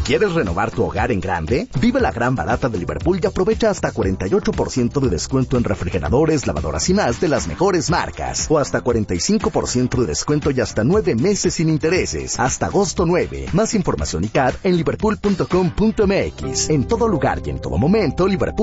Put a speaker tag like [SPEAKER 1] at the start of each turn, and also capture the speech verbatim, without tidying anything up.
[SPEAKER 1] ¿Quieres renovar tu hogar en grande? Vive la gran barata de Liverpool y aprovecha hasta cuarenta y ocho por ciento de descuento en refrigeradores, lavadoras y más de las mejores marcas. O hasta cuarenta y cinco por ciento de descuento y hasta nueve meses sin intereses. Hasta agosto nueve. Más información y C A D en liverpool punto com punto m x. En todo lugar y en todo momento, Liverpool